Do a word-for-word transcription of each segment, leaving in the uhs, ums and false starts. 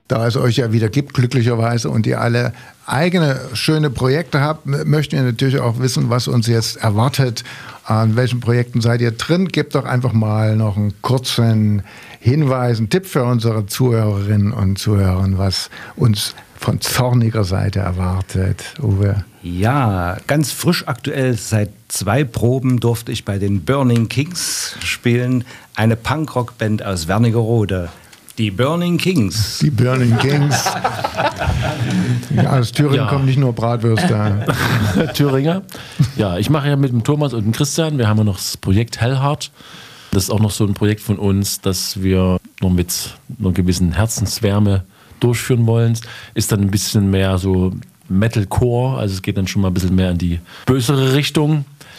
Da es euch ja wieder gibt, glücklicherweise, und ihr alle eigene schöne Projekte habt, möchten wir natürlich auch wissen, was uns jetzt erwartet. An welchen Projekten seid ihr drin? Gebt doch einfach mal noch einen kurzen Hinweis, einen Tipp für unsere Zuhörerinnen und Zuhörer, was uns von zorniger Seite erwartet. Uwe? Ja, ganz frisch aktuell, seit zwei Proben durfte ich bei den Burning Kings spielen, eine Punkrock-Band aus Wernigerode. Die Burning Kings. Die Burning Kings. Ja, aus Thüringen ja. kommen nicht nur Bratwürste. Thüringer. Ja, ich mache ja mit dem Thomas und dem Christian, wir haben ja noch das Projekt Hellheart. Das ist auch noch so ein Projekt von uns, das wir noch mit einer gewissen Herzenswärme durchführen wollen. Ist dann ein bisschen mehr so Metalcore, also es geht dann schon mal ein bisschen mehr in die bösere Richtung.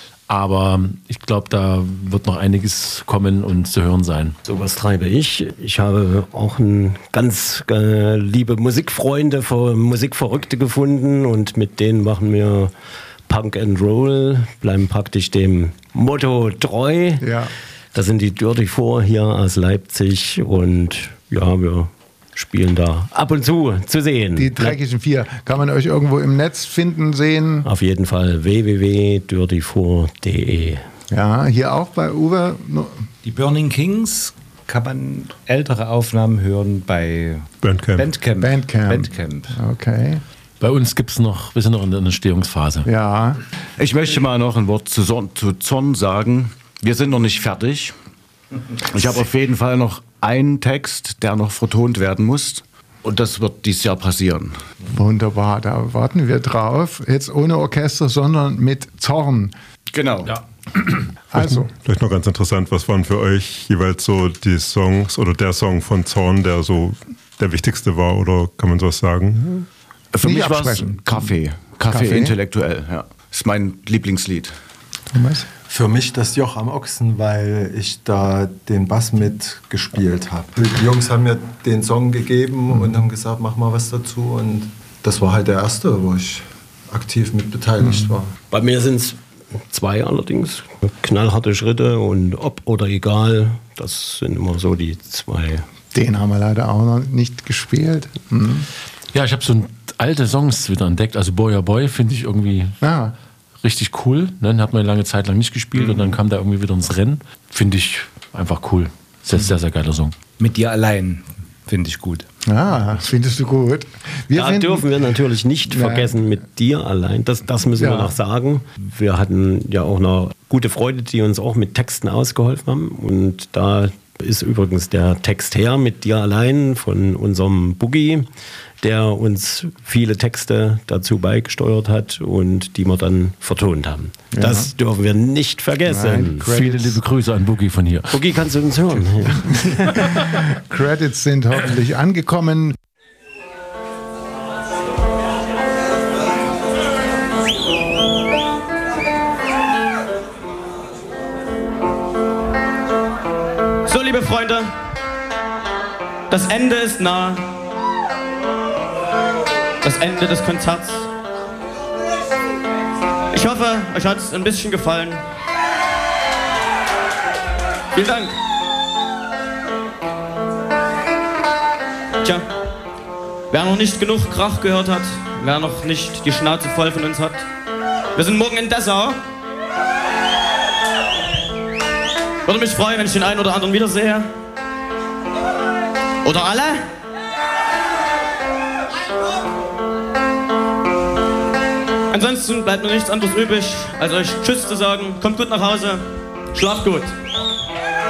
Aber ich glaube, da wird noch einiges kommen und zu hören sein. So was treibe ich. Ich habe auch ein ganz äh, liebe Musikfreunde, Musikverrückte gefunden und mit denen machen wir Punk and Roll, bleiben praktisch dem Motto treu. Ja. Das sind die Dirty Four hier aus Leipzig und ja, wir spielen da ab und zu zu sehen. Die dreckigen Vier. Kann man euch irgendwo im Netz finden, sehen? Auf jeden Fall w w w punkt dirty four punkt d e. Ja, hier auch bei Uwe. Die Burning Kings kann man ältere Aufnahmen hören bei Bandcamp. Bandcamp. Bandcamp. Bandcamp. Okay. Bei uns gibt es noch, wir sind noch in der Entstehungsphase. Ja. Ich möchte mal noch ein Wort zu, Son, zu Zorn sagen. Wir sind noch nicht fertig. Ich habe auf jeden Fall noch einen Text, der noch vertont werden muss. Und das wird dieses Jahr passieren. Wunderbar, da warten wir drauf. Jetzt ohne Orchester, sondern mit Zorn. Genau. Ja. Also. Vielleicht noch ganz interessant, was waren für euch jeweils so die Songs oder der Song von Zorn, der so der wichtigste war, oder kann man sowas sagen? Für Nicht mich war es absprechen. Kaffee. Kaffee. Kaffee Intellektuell, ja. Das ist mein Lieblingslied. Thomas? Für mich das Joch am Ochsen, weil ich da den Bass mitgespielt habe. Die Jungs haben mir den Song gegeben und haben gesagt, mach mal was dazu. Und das war halt der erste, wo ich aktiv mit beteiligt war. Bei mir sind es zwei allerdings. Knallharte Schritte und ob oder egal, das sind immer so die zwei. Den haben wir leider auch noch nicht gespielt. Mhm. Ja, ich habe so alte Songs wieder entdeckt. Also Boy, oh Boy finde ich irgendwie... Ja. Richtig cool, ne? Den hat man eine lange Zeit lang nicht gespielt mhm. und dann kam der irgendwie wieder ins Rennen. Finde ich einfach cool. Das ist ein sehr, sehr geiler Song. Mit dir allein finde ich gut. Ah, das findest du gut. Wir da finden, dürfen wir natürlich nicht ja. vergessen, mit dir allein. Das, das müssen ja. wir noch sagen. Wir hatten ja auch noch gute Freunde, die uns auch mit Texten ausgeholfen haben. Und da ist übrigens der Text her, mit dir allein, von unserem Boogie, der uns viele Texte dazu beigesteuert hat und die wir dann vertont haben. Ja. Das dürfen wir nicht vergessen. Nein, viele liebe Grüße an Boogie von hier. Boogie, kannst du uns hören? Credits sind hoffentlich angekommen. So, liebe Freunde, das Ende ist nah. Das Ende des Konzerts. Ich hoffe, euch hat es ein bisschen gefallen. Vielen Dank. Tja, wer noch nicht genug Krach gehört hat, wer noch nicht die Schnauze voll von uns hat, wir sind morgen in Dessau. Würde mich freuen, wenn ich den einen oder anderen wiedersehe. Oder alle. Ansonsten bleibt mir nichts anderes übrig, als euch Tschüss zu sagen. Kommt gut nach Hause. Schlaft gut.